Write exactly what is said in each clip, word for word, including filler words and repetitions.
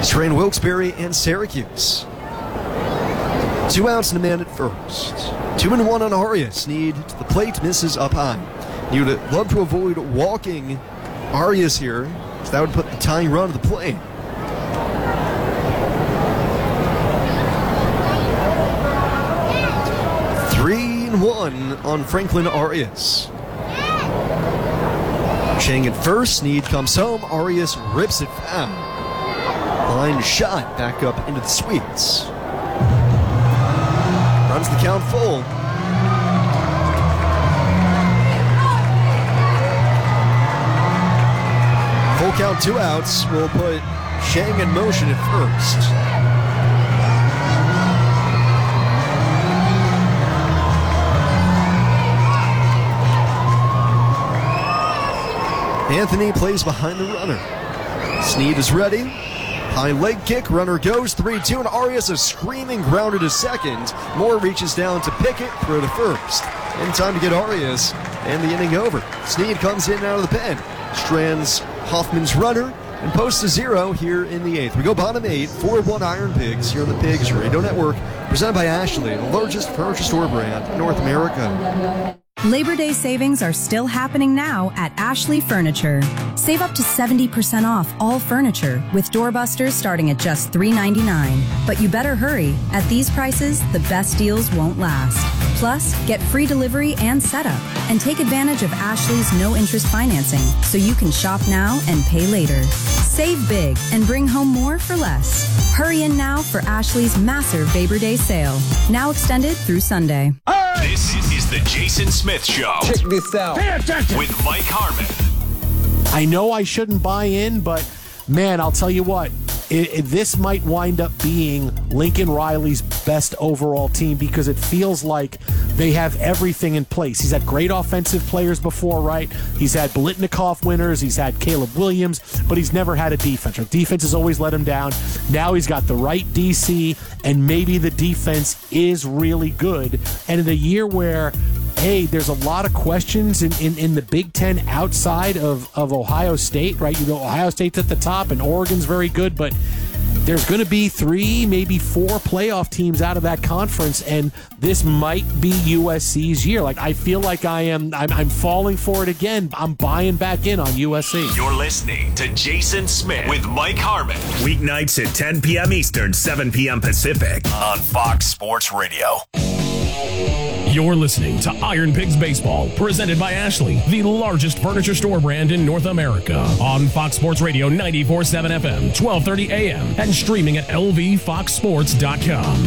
Strain Wilkes-Barre and Syracuse. Two outs and a man at first. Two and one on Arias. Snead to the plate, misses up high. You would love to avoid walking Arias here, so that would put the tying run to the plate. Three and one on Franklin Arias. Chang at first, Snead comes home, Arias rips it foul. Line shot back up into the Sweets. Runs the count full. Full count, two outs will put Chang in motion at first. Anthony plays behind the runner. Snead is ready. High leg kick, runner goes, three two, and Arias a screaming grounder to second. Moore reaches down to pick it, throw to first. In time to get Arias, and the inning over. Snead comes in and out of the pen. Strands Hoffman's runner, and posts a zero here in the eighth. We go bottom eight, four one Iron Pigs here on the Pigs Radio Network, presented by Ashley, the largest furniture store brand in North America. Labor Day savings are still happening now at Ashley Furniture. Save up to seventy percent off all furniture with doorbusters starting at just three ninety-nine. But you better hurry. At these prices, the best deals won't last. Plus, get free delivery and setup. And take advantage of Ashley's no-interest financing so you can shop now and pay later. Save big and bring home more for less. Hurry in now for Ashley's massive Labor Day sale. Now extended through Sunday. This is the Jason Smith Show. Check this out. Pay attention. With Mike Harmon. I know I shouldn't buy in, but man, I'll tell you what, it, it, this might wind up being Lincoln Riley's best overall team because it feels like they have everything in place. He's had great offensive players before, right? He's had Biletnikoff winners. He's had Caleb Williams, but he's never had a defense. Our defense has always let him down. Now he's got the right D C, and maybe the defense is really good. And in a year where, hey, there's a lot of questions in, in, in the Big Ten outside of, of Ohio State, right? You go, Ohio State's at the top, and Oregon's very good, but there's going to be three, maybe four playoff teams out of that conference, and this might be U S C's year. Like, I feel like I am, I'm, I'm falling for it again. I'm buying back in on U S C. You're listening to Jason Smith with Mike Harmon. Weeknights at ten p.m. Eastern, seven p.m. Pacific on Fox Sports Radio. You're listening to Iron Pigs Baseball, presented by Ashley, the largest furniture store brand in North America. On Fox Sports Radio ninety-four point seven F M, twelve thirty A M, and streaming at L V fox sports dot com.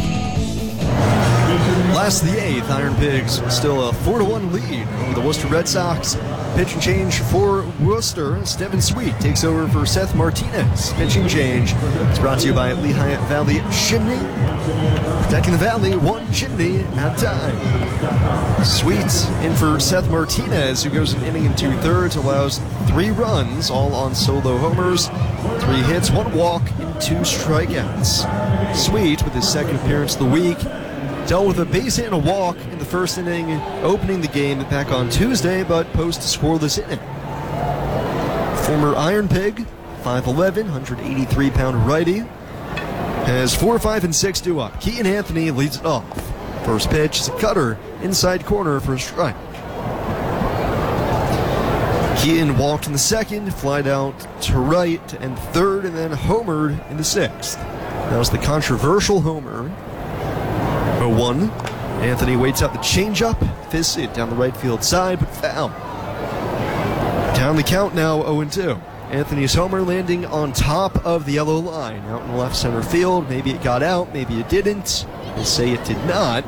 Last of the eighth, Iron Pigs still a four to one lead over the Worcester Red Sox. Pitch and change for Worcester. Stephen Sweet takes over for Seth Martinez. Pitching change is brought to you by Lehigh Valley Chimney. Protecting the Valley, one chimney at a time. Sweet in for Seth Martinez, who goes an inning and two-thirds, allows three runs, all on solo homers, three hits, one walk, and two strikeouts. Sweet, with his second appearance of the week, dealt with a base hit and a walk in the first inning, opening the game back on Tuesday, but post a scoreless inning. Former Iron Pig, five eleven, one hundred eighty-three pound righty, has four, five, and six due up. Keaton Anthony leads it off. First pitch is a cutter, inside corner for a strike. Keaton walked in the second, flied out to right and third, and then homered in the sixth. That was the controversial homer. oh one. Anthony waits out the changeup, fists it down the right field side, but foul. Down the count now, oh and two. Anthony's homer landing on top of the yellow line, out in left center field. Maybe it got out, maybe it didn't. They say it did not.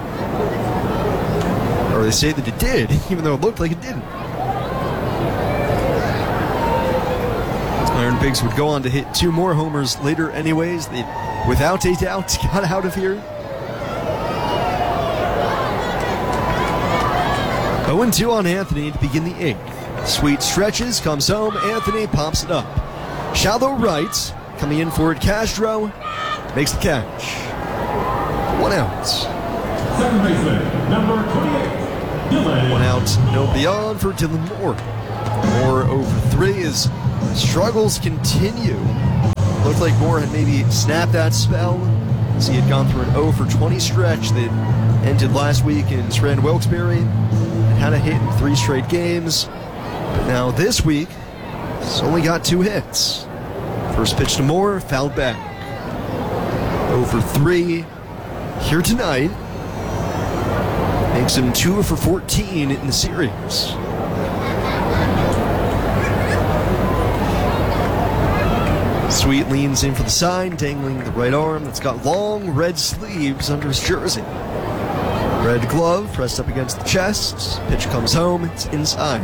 Or they say that it did, even though it looked like it didn't. Iron Pigs would go on to hit two more homers later anyways. They, without a doubt, got out of here. oh and two on Anthony to begin the eighth. Sweet stretches, comes home, Anthony pops it up. Shallow right, coming in for it, Castro makes the catch. One out. Second baseman, number twenty-eight, Dylan. One out, no beyond for Dylan Moore. Moore over three as struggles continue Looked like Moore had maybe snapped that spell, as he had gone through an oh for twenty stretch that ended last week in Scranton Wilkes-Barre and had a hit in three straight games. But now this week, he's only got two hits. First pitch to Moore, fouled back. oh for three here tonight. Makes him two for fourteen in the series. Sweet leans in for the sign, dangling the right arm that's got long red sleeves under his jersey. Red glove pressed up against the chest. Pitch comes home, it's inside.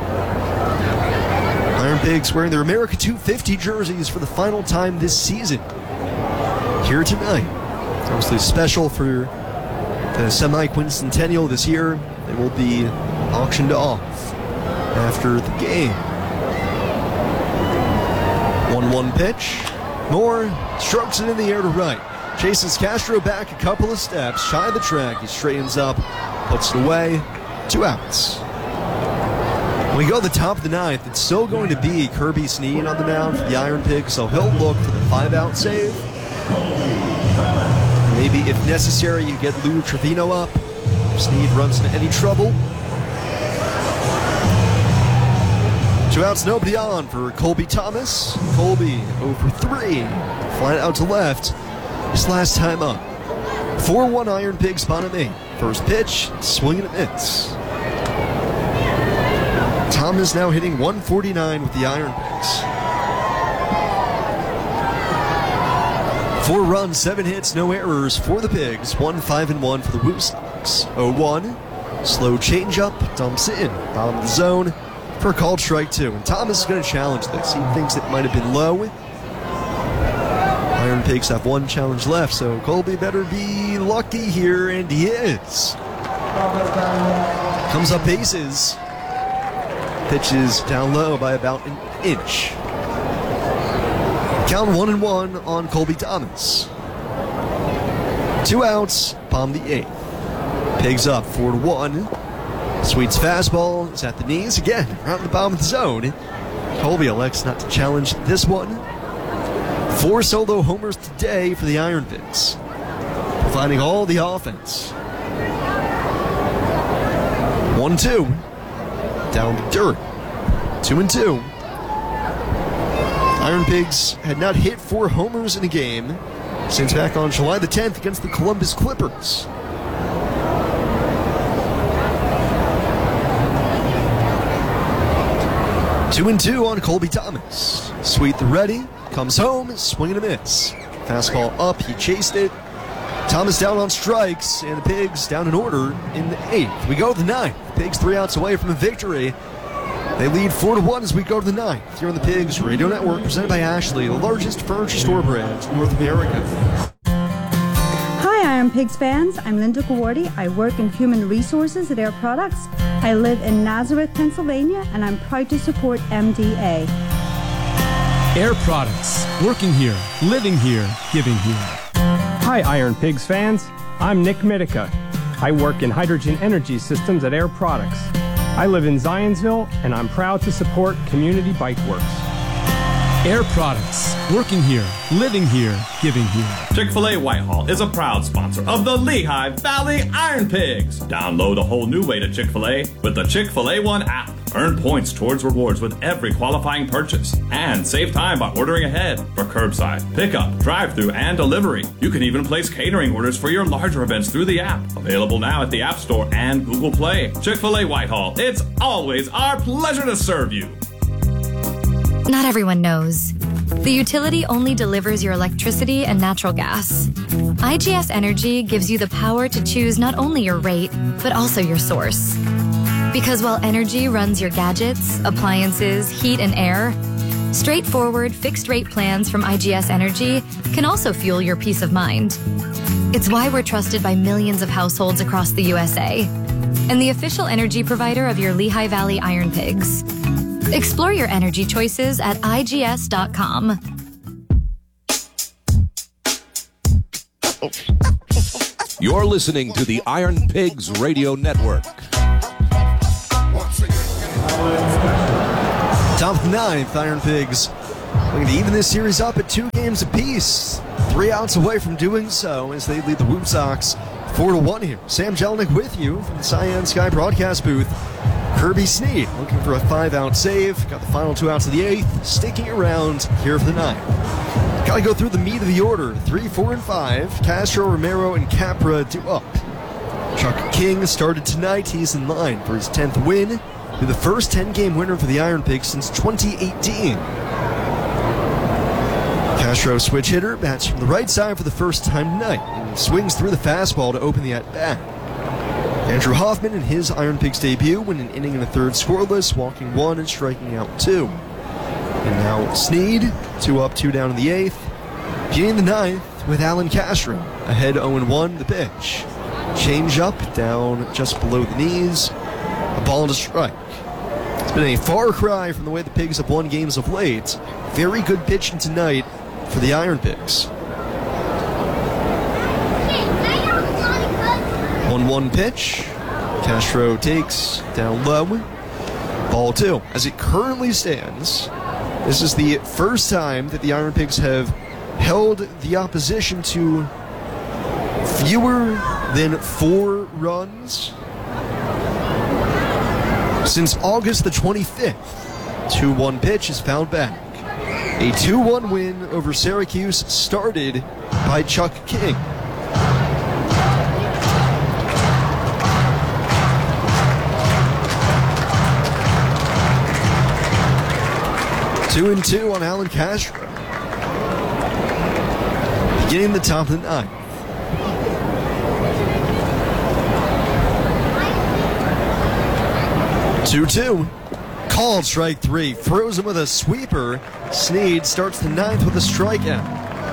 Iron Pigs wearing their America two fifty jerseys for the final time this season. Here tonight. It's obviously special for the semi-quincentennial this year. They will be auctioned off after the game. one one pitch. Moore strokes it in the air to right. Chases Castro back a couple of steps, shy of the track. He straightens up, puts it away. Two outs. When we go to the top of the ninth, it's still going to be Kirby Snead on the mound for the Iron Pigs, so he'll look for the five-out save. Maybe, if necessary, you get Lou Trevino up. If Snead runs into any trouble. Two outs, nobody on for Colby Thomas. Colby oh for three. Flying out to left. His last time up. four one Iron Pigs, bottom eight. First pitch, swing and a miss. Thomas now hitting one forty-nine with the Iron Pigs. Four runs, seven hits, no errors for the Pigs. One five and one for the Woo Sox. oh one. Slow changeup, dumps it in. Bottom of the zone for a called strike two. And Thomas is going to challenge this. He thinks it might have been low. Iron Pigs have one challenge left, so Colby better be lucky here, and he is. Comes up bases. Pitches down low by about an inch. Count one and one on Colby Thomas. Two outs, bottom the eighth. Pigs up four to one. Sweet's fastball is at the knees again, around the bottom of the zone. Colby elects not to challenge this one. Four solo homers today for the Iron Pigs, providing all the offense. One two, down to dirt. Two and two. Iron Pigs had not hit four homers in a game since back on July the tenth against the Columbus Clippers. Two and two on Colby Thomas. Sweet the ready, comes home, swing and a miss. Fastball up, he chased it. Thomas down on strikes, and the Pigs down in order in the eighth. We go to the ninth. Pigs three outs away from a victory. They lead four to one as we go to the ninth. Here on the Pigs Radio Network, presented by Ashley, the largest furniture store brand in North America. Hi, Iron Pigs fans. I'm Linda Gawardi. I work in human resources at Air Products. I live in Nazareth, Pennsylvania, and I'm proud to support M D A. Air Products. Working here, living here, giving here. Hi, Iron Pigs fans. I'm Nick Mitica. I work in hydrogen energy systems at Air Products. I live in Zionsville, and I'm proud to support Community Bike Works. Air Products. Working here, living here, giving here. Chick-fil-A Whitehall is a proud sponsor of the Lehigh Valley Iron Pigs. Download a whole new way to Chick-fil-A with the Chick-fil-A One app. Earn points towards rewards with every qualifying purchase. And save time by ordering ahead for curbside, pickup, drive-thru, and delivery. You can even place catering orders for your larger events through the app. Available now at the App Store and Google Play. Chick-fil-A Whitehall. It's always our pleasure to serve you. Not everyone knows. The utility only delivers your electricity and natural gas. I G S Energy gives you the power to choose not only your rate, but also your source. Because while energy runs your gadgets, appliances, heat, and air, straightforward fixed-rate plans from I G S Energy can also fuel your peace of mind. It's why we're trusted by millions of households across the U S A and the official energy provider of your Lehigh Valley Iron Pigs. Explore your energy choices at I G S dot com. You're listening to the Iron Pigs Radio Network. Top of the ninth, Iron Pigs Looking to even this series up at two games apiece. Three outs away from doing so as they lead the Whoop Sox four to one here. Sam Jelinek with you from the Cyan Sky broadcast booth. Kirby Snead looking for a five-out save. Got the final two outs of the eighth. Sticking around here for the ninth. Got to go through the meat of the order. Three, four, and five. Castro, Romero, and Capra due up. Chuck King started tonight. He's in line for his tenth win. Be the first ten-game winner for the Iron Pigs since twenty eighteen. Castro, switch hitter, bats from the right side for the first time tonight and swings through the fastball to open the at-bat. Andrew Hoffman in his Iron Pigs debut went an inning and a third scoreless, walking one and striking out two. And now Snead, two up, two down in the eighth. Beginning the ninth with Alan Castro, ahead oh and one the pitch. Change up, down just below the knees, a ball and a strike. It's been a far cry from the way the Pigs have won games of late. Very good pitching tonight for the Iron Pigs. one one pitch. Castro takes down low. Ball two. As it currently stands, this is the first time that the Iron Pigs have held the opposition to fewer than four runs since August the twenty-fifth. two one pitch is fouled back. A two one win over Syracuse started by Chuck King. Two and two on Alan Castro. Beginning the top of the ninth. two two. Called strike three. Froze him with a sweeper. Snead starts the ninth with a strikeout.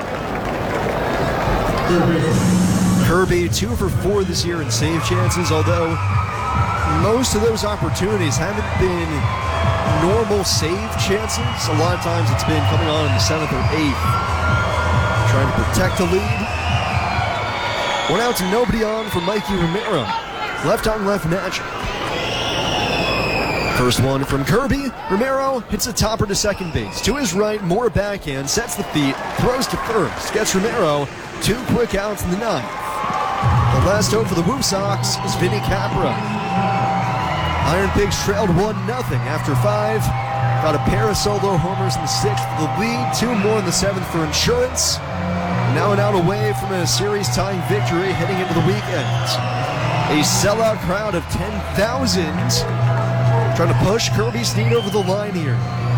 Kirby, two for four this year in save chances, although most of those opportunities haven't been normal save chances. A lot of times it's been coming on in the seventh or eighth, trying to protect the lead. One out to nobody on for Mikey Romero. Left on left magic. First one from Kirby. Romero hits a topper to second base. To his right, more backhand, sets the feet, throws to first. Gets Romero two quick outs in the ninth. The last out for the Woo Sox is Vinny Capra. Iron Pigs trailed one nothing after five. Got a pair of solo homers in the sixth for the lead. Two more in the seventh for insurance. Now an out away from a series-tying victory heading into the weekend. A sellout crowd of ten thousand trying to push Kirby Snead over the line here.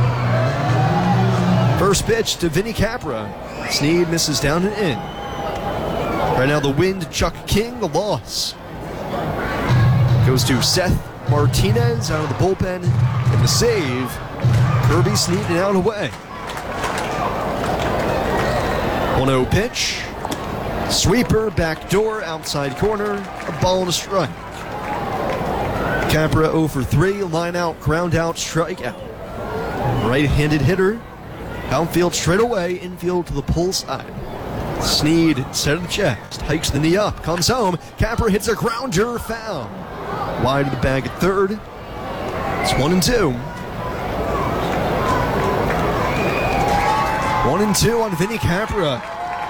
First pitch to Vinny Capra. Snead misses down and in. Right now the win to Chuck King, the loss goes to Seth Martinez out of the bullpen, and the save, Kirby Snead and out away. one oh pitch. Sweeper, backdoor, outside corner, a ball and a strike. Capra oh for three, line out, ground out, strikeout. Right-handed hitter, outfield straight away, infield to the pull side. Snead, set of the chest, hikes the knee up, comes home. Capra hits a grounder, foul. Wide of the bag at third. It's one and two. One and two on Vinny Capra.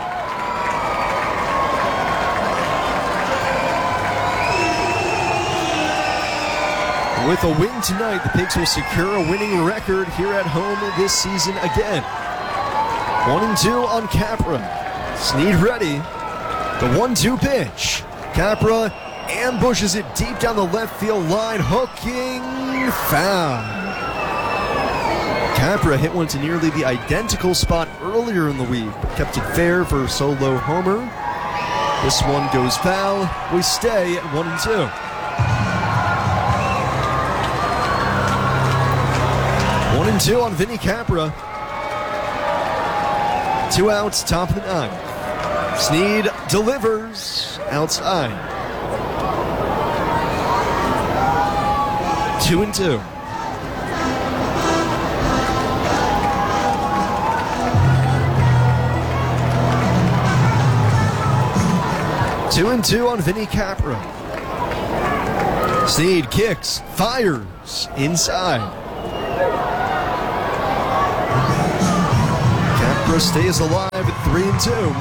With a win tonight, the Pigs will secure a winning record here at home this season again. One and two on Capra. Snead ready. The one two pitch. Capra ambushes it deep down the left field line. Hooking foul. Capra hit one to nearly the identical spot earlier in the week, but kept it fair for a solo homer. This one goes foul. We stay at one and two. One and two on Vinny Capra. Two outs, top of the ninth. Snead delivers outside. Two and two. Two and two on Vinny Capra. Snead kicks, fires inside. Capra stays alive at three and two.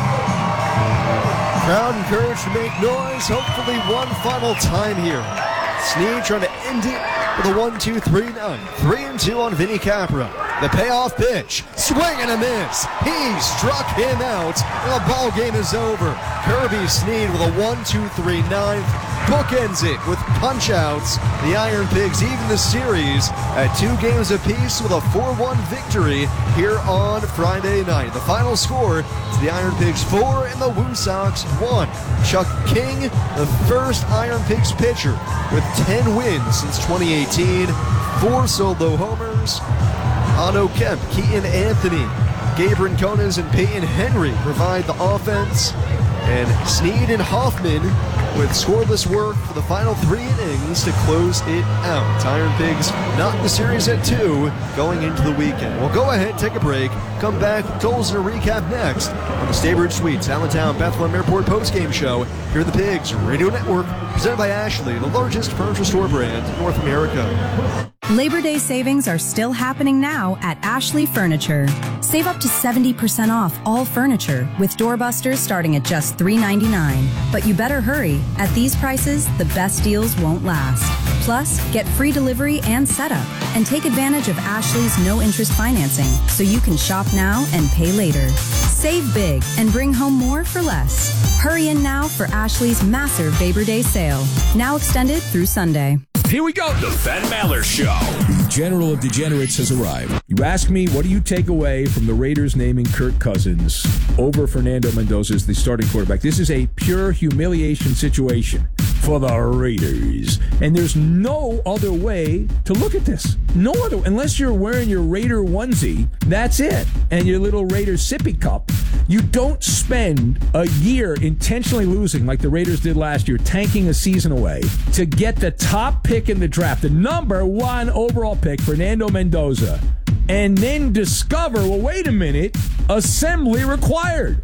Crowd encouraged to make noise, hopefully one final time here. Snead trying to end it with a one two three nine. three and two on Vinny Capra. The payoff pitch. Swing and a miss. He struck him out, and the ball game is over. Kirby Snead with a one two three ninth. Bookends it with punch-outs. The Iron Pigs even the series at two games apiece with a four one victory here on Friday night. The final score is the Iron Pigs four and the Woo Sox one. Chuck King, the first Iron Pigs pitcher with ten wins since twenty eighteen. Four solo homers. Otto Kemp, Keaton Anthony, Gabriel Conas, and Peyton Henry provide the offense. And Snead and Hoffman with scoreless work for the final three innings to close it out. Iron Pigs not in the series at two going into the weekend. We'll go ahead, take a break, come back with goals and a recap next on the Staybridge Suites Allentown Bethlehem Airport postgame show here at the Pigs Radio Network, presented by Ashley, the largest furniture store brand in North America. Labor Day savings are still happening now at Ashley Furniture. Save up to seventy percent off all furniture with doorbusters starting at just three ninety-nine. But you better hurry. At these prices, the best deals won't last. Plus, get free delivery and setup. And take advantage of Ashley's no-interest financing so you can shop now and pay later. Save big and bring home more for less. Hurry in now for Ashley's massive Labor Day sale. Now extended through Sunday. Here we go. The Ben Maller Show. The General of Degenerates has arrived. You ask me, what do you take away from the Raiders naming Kirk Cousins over Fernando Mendoza as the starting quarterback? This is a pure humiliation situation for the Raiders. And there's no other way to look at this. No other, unless you're wearing your Raider onesie, that's it. And your little Raider sippy cup. You don't spend a year intentionally losing like the Raiders did last year, tanking a season away, to get the top pick in the draft, the number one overall pick, Fernando Mendoza, and then discover, well, wait a minute, assembly required.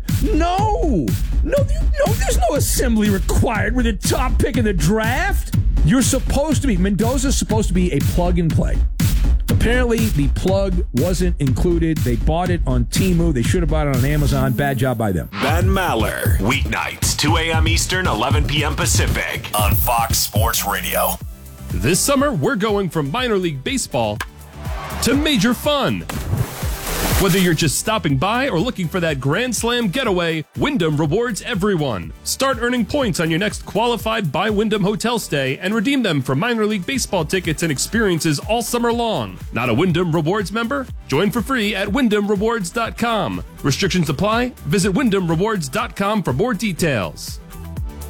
No! No, no, there's no assembly required with the top pick in the draft. You're supposed to be, Mendoza's supposed to be a plug and play. Apparently, the plug wasn't included. They bought it on Temu. They should have bought it on Amazon. Bad job by them. Ben Maller. Weeknights, two a.m. Eastern, eleven p.m. Pacific on Fox Sports Radio. This summer, we're going from minor league baseball to major fun. Whether you're just stopping by or looking for that Grand Slam getaway, Wyndham rewards everyone. Start earning points on your next qualified by Wyndham hotel stay and redeem them for minor league baseball tickets and experiences all summer long. Not a Wyndham Rewards member? Join for free at wyndham rewards dot com. Restrictions apply. Visit wyndham rewards dot com for more details.